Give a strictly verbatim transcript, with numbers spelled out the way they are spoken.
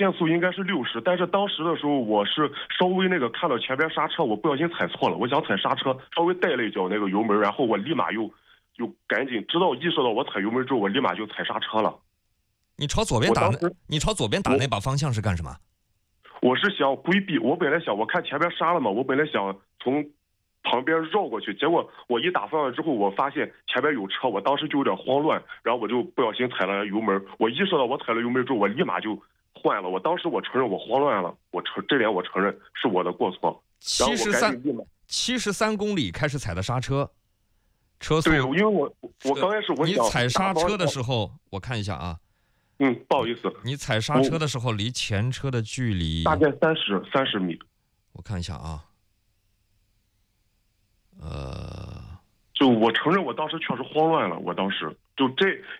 限速应该是六十，但是当时的时候我是稍微那个看到前边刹车，我不小心踩错了，我想踩刹车，稍微带了一脚那个油门，然后我立马又又赶紧知道意识到我踩油门之后，我立马就踩刹车了。 你朝左边打，你朝左边打那把方向是干什么？ 我是想规避，我本来想我看前边刹了嘛，我本来想从旁边绕过去，结果我一打方向之后，我发现前边有车，我当时就有点慌乱，然后我就不小心踩了油门。我意识到我踩了油门之后，我立马就换了。我当时我承认我慌乱了，我承这点我承认是我的过错。 七十三七十三公里开始踩的刹车，车速。 对，因为我我刚开始我你踩刹车的时候，我看一下啊。 嗯，不好意思。 你踩刹车的时候，离前车的距离大概三十三十米。 我看一下啊。呃， 就我承认我当时确实慌乱了，我当时就这，